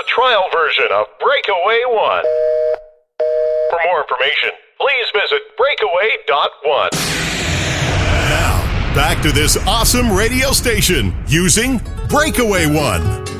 a trial version of Breakaway One. For more information, please visit breakaway.one. Now, back to this awesome radio station using Breakaway One.